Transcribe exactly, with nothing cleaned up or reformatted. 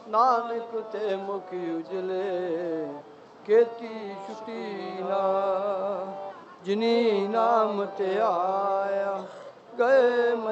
नानक ते मुख उजले केती छुटी ना जिनी नाम ते आया गए